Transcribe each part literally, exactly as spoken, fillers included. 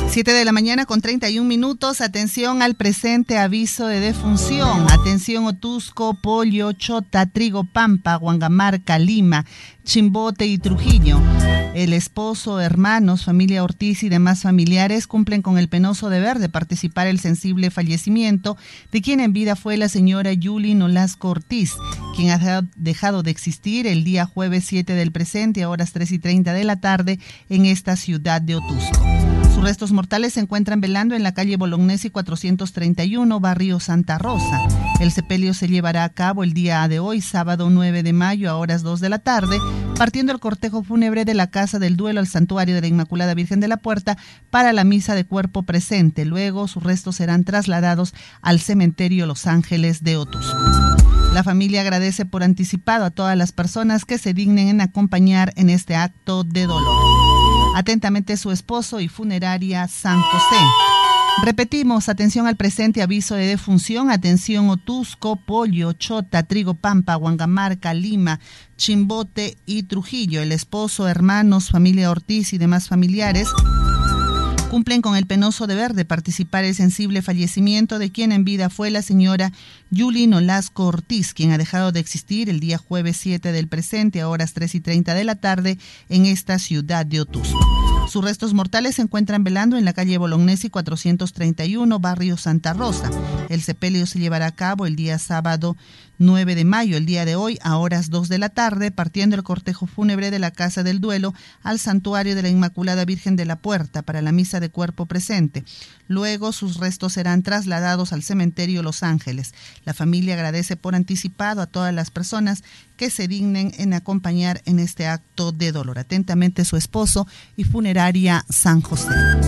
siete de la mañana con treinta y un minutos. Atención al presente aviso de defunción. Atención Otusco, Pollo, Chota, Trigo, Pampa, Huangamarca, Lima, Chimbote y Trujillo. El esposo, hermanos, familia Ortiz y demás familiares cumplen con el penoso deber de participar el sensible fallecimiento de quien en vida fue la señora Yuli Nolasco Ortiz, quien ha dejado de existir el día jueves siete del presente a horas tres y treinta de la tarde en esta ciudad de Otusco. Sus restos mortales se encuentran velando en la calle Bolognesi cuatrocientos treinta y uno, barrio Santa Rosa. El sepelio se llevará a cabo el día de hoy, sábado nueve de mayo, a horas dos de la tarde, partiendo el cortejo fúnebre de la Casa del Duelo al Santuario de la Inmaculada Virgen de la Puerta para la misa de cuerpo presente. Luego sus restos serán trasladados al cementerio Los Ángeles de Otusco. La familia agradece por anticipado a todas las personas que se dignen en acompañar en este acto de dolor. Atentamente su esposo y funeraria San José. Repetimos, atención al presente aviso de defunción. Atención Otusco, Pollo, Chota, Trigo, Pampa, Huangamarca, Lima, Chimbote y Trujillo. El esposo, hermanos, familia Ortiz y demás familiares cumplen con el penoso deber de participar el sensible fallecimiento de quien en vida fue la señora Yuli Nolasco Ortiz, quien ha dejado de existir el día jueves siete del presente a horas tres y treinta de la tarde en esta ciudad de Otusco. Sus restos mortales se encuentran velando en la calle Bolognesi cuatrocientos treinta y uno, barrio Santa Rosa. El sepelio se llevará a cabo el día sábado nueve de mayo, el día de hoy, a horas dos de la tarde, partiendo el cortejo fúnebre de la Casa del Duelo al Santuario de la Inmaculada Virgen de la Puerta para la misa de cuerpo presente. Luego sus restos serán trasladados al cementerio Los Ángeles. La familia agradece por anticipado a todas las personas que se dignen en acompañar en este acto de dolor. Atentamente su esposo y funeraria San José.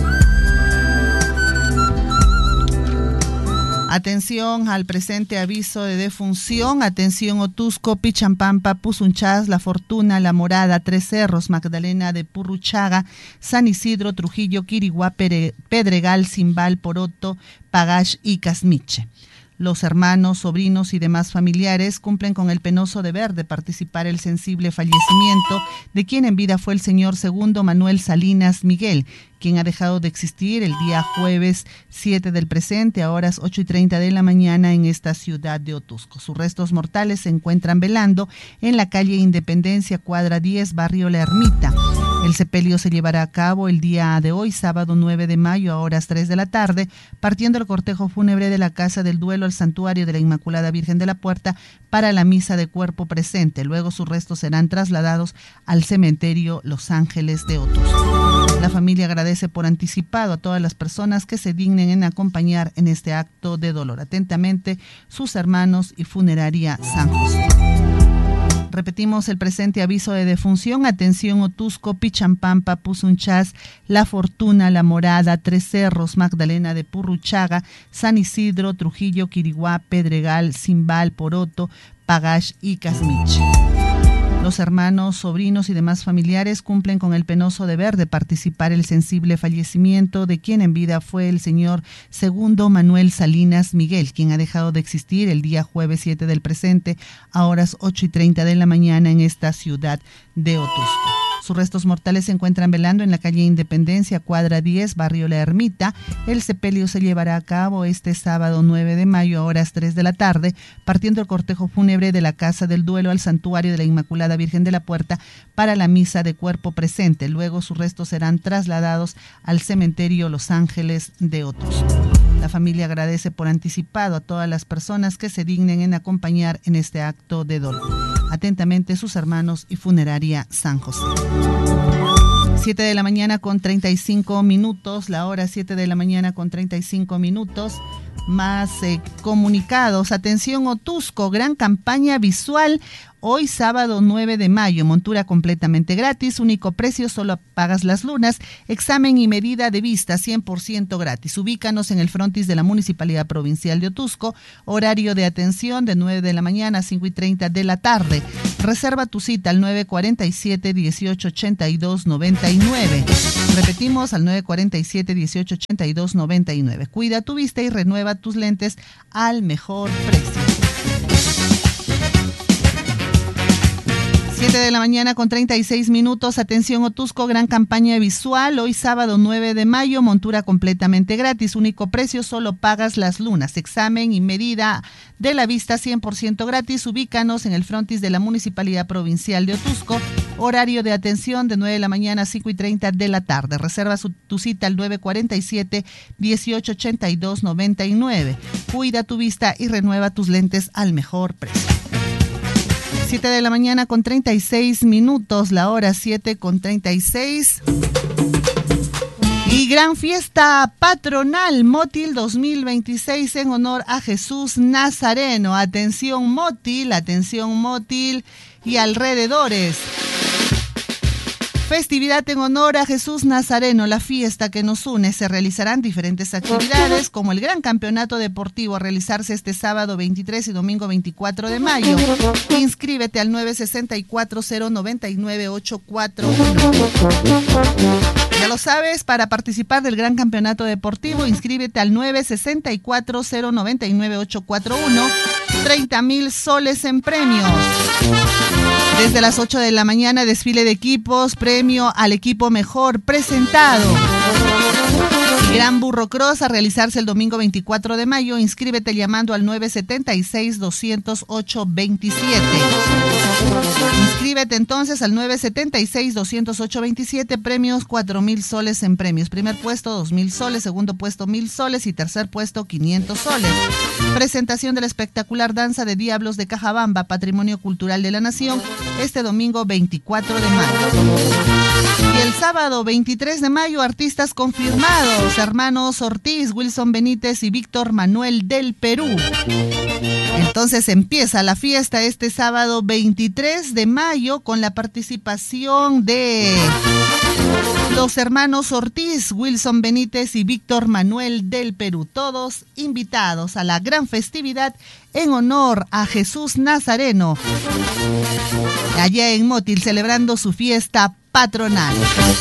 Atención al presente aviso de defunción. Atención Otusco, Pichampampa, Pusunchás, La Fortuna, La Morada, Tres Cerros, Magdalena de Purruchaga, San Isidro, Trujillo, Quiriguá, Pedregal, Cimbal, Poroto, Pagash y Casmiche. Los hermanos, sobrinos y demás familiares cumplen con el penoso deber de participar el sensible fallecimiento de quien en vida fue el señor segundo Manuel Salinas Miguel, quien ha dejado de existir el día jueves siete del presente a horas ocho y treinta de la mañana en esta ciudad de Otusco. Sus restos mortales se encuentran velando en la calle Independencia, cuadra diez, barrio La Ermita. El sepelio se llevará a cabo el día de hoy, sábado nueve de mayo, a horas tres de la tarde, partiendo el cortejo fúnebre de la Casa del Duelo al Santuario de la Inmaculada Virgen de la Puerta para la misa de cuerpo presente. Luego sus restos serán trasladados al cementerio Los Ángeles de Otusco. La familia agradece por anticipado a todas las personas que se dignen en acompañar en este acto de dolor. Atentamente, sus hermanos y funeraria San José. Repetimos el presente aviso de defunción. Atención Otusco, Pichampampa, Pusunchás, La Fortuna, La Morada, Tres Cerros, Magdalena de Purruchaga, San Isidro, Trujillo, Quiriguá, Pedregal, Cimbal, Poroto, Pagash y Casmiche. Los hermanos, sobrinos y demás familiares cumplen con el penoso deber de participar el sensible fallecimiento de quien en vida fue el señor segundo Manuel Salinas Miguel, quien ha dejado de existir el día jueves siete del presente a horas ocho y treinta de la mañana en esta ciudad de Otusco. Sus restos mortales se encuentran velando en la calle Independencia, cuadra diez, barrio La Ermita. El sepelio se llevará a cabo este sábado nueve de mayo a horas tres de la tarde, partiendo el cortejo fúnebre de la Casa del Duelo al Santuario de la Inmaculada Virgen de la Puerta para la misa de cuerpo presente. Luego sus restos serán trasladados al cementerio Los Ángeles de Otusco. La familia agradece por anticipado a todas las personas que se dignen en acompañar en este acto de dolor. Atentamente sus hermanos y funeraria San José. siete de la mañana con treinta y cinco minutos, la hora siete de la mañana con treinta y cinco minutos. Más eh, comunicados. Atención Otusco, gran campaña visual. Hoy sábado nueve de mayo, montura completamente gratis, único precio, solo pagas las lunas, examen y medida de vista cien por ciento gratis. Ubícanos en el frontis de la Municipalidad Provincial de Otusco, horario de atención de nueve de la mañana a cinco y treinta de la tarde. Reserva tu cita al nueve cuarenta y siete, dieciocho ochenta y dos, noventa y nueve. Repetimos al nueve cuarenta y siete, dieciocho ochenta y dos, noventa y nueve. Cuida tu vista y renueva tus lentes al mejor precio. siete de la mañana con treinta y seis minutos. Atención Otusco, gran campaña visual. Hoy sábado nueve de mayo, montura completamente gratis. Único precio, solo pagas las lunas. Examen y medida de la vista cien por ciento gratis. Ubícanos en el frontis de la Municipalidad Provincial de Otusco. Horario de atención de nueve de la mañana a cinco y treinta de la tarde. Reserva su, tu cita al nueve cuarenta y siete, dieciocho ochenta y dos, noventa y nueve. Cuida tu vista y renueva tus lentes al mejor precio. siete de la mañana con treinta y seis minutos, la hora siete con treinta y seis. Y gran fiesta patronal Motil dos mil veintiséis en honor a Jesús Nazareno. Atención Motil, atención Motil y alrededores. Festividad en honor a Jesús Nazareno, la fiesta que nos une. Se realizarán diferentes actividades como el gran campeonato deportivo a realizarse este sábado veintitrés y domingo veinticuatro de mayo. Inscríbete al nueve seis cuatro cero nueve nueve ocho cuatro uno. Ya lo sabes, para participar del gran campeonato deportivo, inscríbete al nueve seis cuatro cero nueve nueve ocho cuatro uno. treinta mil soles en premios. Desde las ocho de la mañana, desfile de equipos, premio al equipo mejor presentado. Gran Burro Cross a realizarse el domingo veinticuatro de mayo. Inscríbete llamando al nueve siete seis, dos cero ocho, veintisiete. Inscríbete entonces al nueve siete seis, dos cero ocho, veintisiete. Premios cuatro mil soles en premios. Primer puesto dos mil soles, segundo puesto mil soles y tercer puesto quinientos soles. Presentación de la espectacular danza de Diablos de Cajabamba, Patrimonio Cultural de la Nación, este domingo veinticuatro de mayo. Y el sábado veintitrés de mayo, artistas confirmados: hermanos Ortiz, Wilson Benítez y Víctor Manuel del Perú. Entonces empieza la fiesta este sábado veintitrés de mayo con la participación de los hermanos Ortiz, Wilson Benítez y Víctor Manuel del Perú. Todos invitados a la gran festividad en honor a Jesús Nazareno, allá en Motil, celebrando su fiesta patronal.